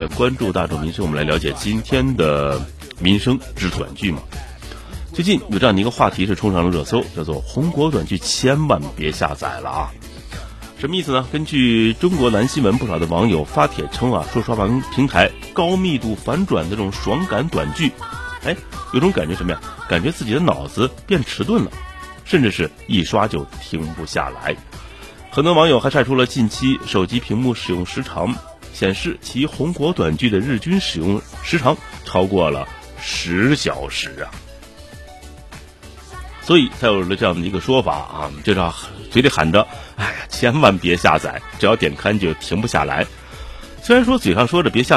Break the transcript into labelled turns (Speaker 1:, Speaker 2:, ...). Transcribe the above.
Speaker 1: 关注大众民生，我们来了解今天的民生知短剧嘛。最近有这样的一个话题是冲上了热搜，叫做红果短剧千万别下载了啊。什么意思呢？根据中国蓝新闻，不少的网友发帖称啊，说刷完平台高密度反转的这种爽感短剧，有种感觉什么呀？感觉自己的脑子变迟钝了，甚至是一刷就停不下来。很多网友还晒出了近期手机屏幕使用时长，显示其红果短剧的日均使用时长超过了10小时啊。所以才有了这样的一个说法啊，就是嘴里喊着千万别下载，只要点开就停不下来。虽然说嘴上说着别下